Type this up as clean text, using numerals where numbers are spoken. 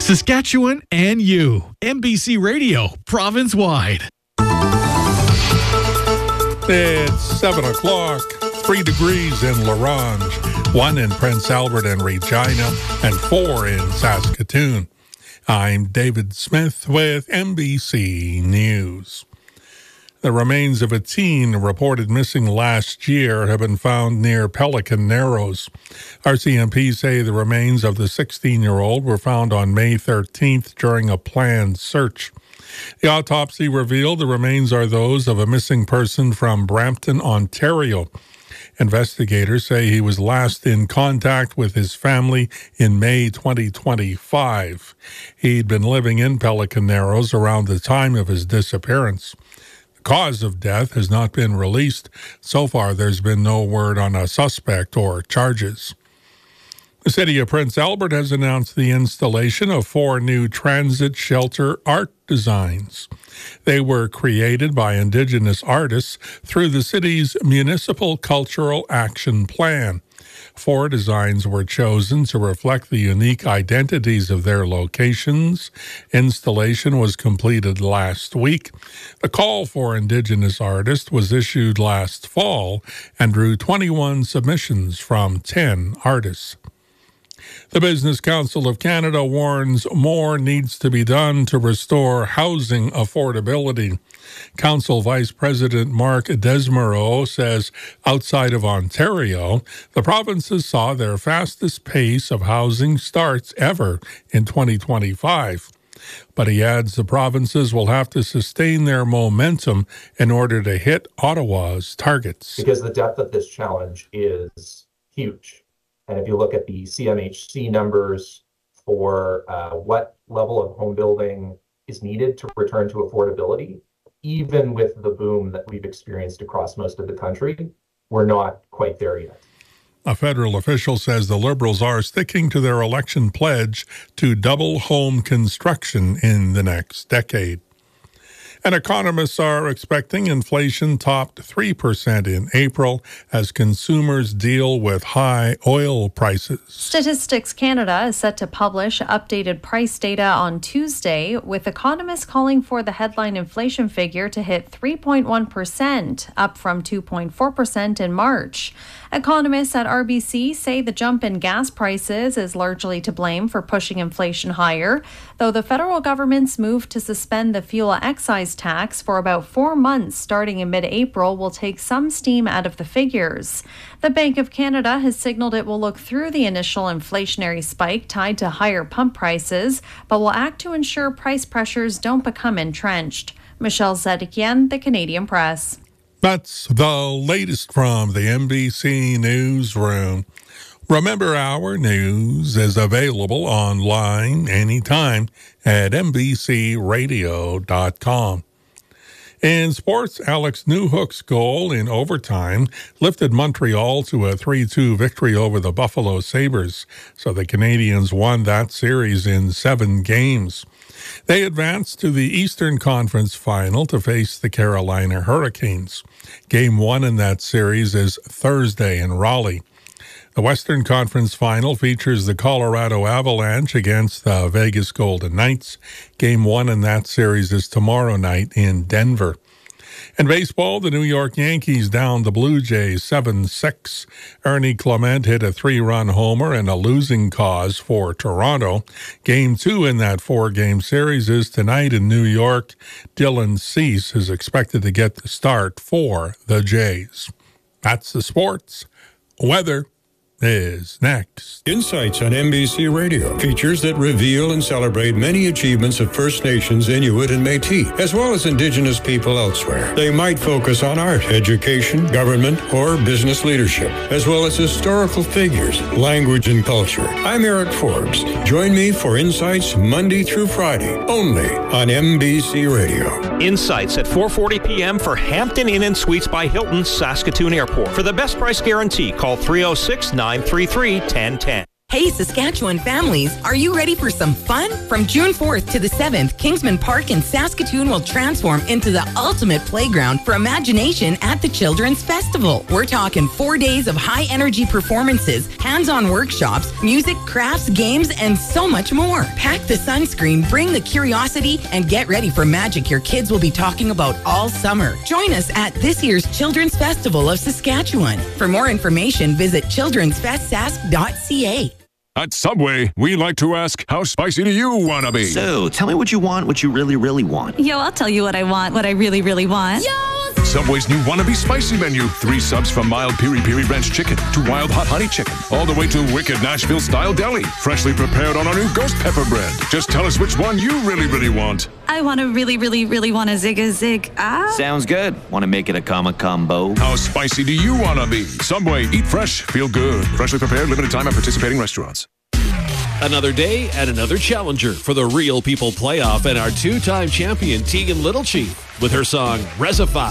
Saskatchewan and you. MBC Radio, province-wide. It's 7 o'clock, 3 degrees in La Ronge, 1 in Prince Albert and Regina, and 4 in Saskatoon. I'm David Smith with MBC News. The remains of a teen reported missing last year have been found near Pelican Narrows. RCMP say the remains of the 16-year-old were found on May 13th during a planned search. The autopsy revealed the remains are those of a missing person from Brampton, Ontario. Investigators say he was last in contact with his family in May 2025. He'd been living in Pelican Narrows around the time of his disappearance. The cause of death has not been released. So far, there's been no word on a suspect or charges. The City of Prince Albert has announced the installation of 4 new transit shelter art designs. They were created by Indigenous artists through the city's Municipal Cultural Action Plan. 4 designs were chosen to reflect the unique identities of their locations. Installation was completed last week. The call for Indigenous artists was issued last fall and drew 21 submissions from 10 artists. The Business Council of Canada warns more needs to be done to restore housing affordability. Council Vice President Mark Desmareau says outside of Ontario, the provinces saw their fastest pace of housing starts ever in 2025. But he adds the provinces will have to sustain their momentum in order to hit Ottawa's targets. Because the depth of this challenge is huge. And if you look at the CMHC numbers for what level of home building is needed to return to affordability, even with the boom that we've experienced across most of the country, we're not quite there yet. A federal official says the Liberals are sticking to their election pledge to double home construction in the next decade. And economists are expecting inflation topped 3% in April as consumers deal with high oil prices. Statistics Canada is set to publish updated price data on Tuesday, with economists calling for the headline inflation figure to hit 3.1%, up from 2.4% in March. Economists at RBC say the jump in gas prices is largely to blame for pushing inflation higher, though the federal government's move to suspend the fuel excise tax for about 4 months starting in mid-April will take some steam out of the figures. The Bank of Canada has signaled it will look through the initial inflationary spike tied to higher pump prices, but will act to ensure price pressures don't become entrenched. Michelle Zedekian, The Canadian Press. That's the latest from the MBC Newsroom. Remember, our news is available online anytime at mbcradio.com. In sports, Alex Newhook's goal in overtime lifted Montreal to a 3-2 victory over the Buffalo Sabres, so the Canadians won that series in 7 games. They advanced to the Eastern Conference Final to face the Carolina Hurricanes. Game 1 in that series is Thursday in Raleigh. The Western Conference Final features the Colorado Avalanche against the Vegas Golden Knights. Game 1 in that series is tomorrow night in Denver. In baseball, the New York Yankees downed the Blue Jays 7-6. Ernie Clement hit a 3-run homer in a losing cause for Toronto. Game 2 in that 4-game series is tonight in New York. Dylan Cease is expected to get the start for the Jays. That's the sports. Weather is next. Insights on MBC Radio, features that reveal and celebrate many achievements of First Nations, Inuit, and Métis, as well as Indigenous people elsewhere. They might focus on art, education, government, or business leadership, as well as historical figures, language, and culture. I'm Eric Forbes. Join me for Insights Monday through Friday, only on MBC Radio. Insights at 4:40 p.m. for Hampton Inn and Suites by Hilton, Saskatoon Airport. For the best price guarantee, call 306-933-1010. Hey, Saskatchewan families, are you ready for some fun? From June 4th to the 7th, Kingsman Park in Saskatoon will transform into the ultimate playground for imagination at the Children's Festival. We're talking 4 days of high-energy performances, hands-on workshops, music, crafts, games, and so much more. Pack the sunscreen, bring the curiosity, and get ready for magic your kids will be talking about all summer. Join us at this year's Children's Festival of Saskatchewan. For more information, visit childrensfestsask.ca. At Subway, we like to ask, how spicy do you want to be? So, tell me what you want, what you really, really want. Yo, I'll tell you what I want, what I really, really want. Yo! Subway's new Wannabe Spicy menu. 3 subs from mild piri-piri ranch chicken to wild hot honey chicken, all the way to wicked Nashville-style deli, freshly prepared on our new ghost pepper bread. Just tell us which one you really, really want. I want to really, really, really want a zig. Sounds good. Want to make it a combo? How spicy do you want to be? Subway, eat fresh, feel good. Freshly prepared, limited time at participating restaurants. Another day and another challenger for the Real People playoff and our 2-time champion Tegan Littlechief with her song Resify.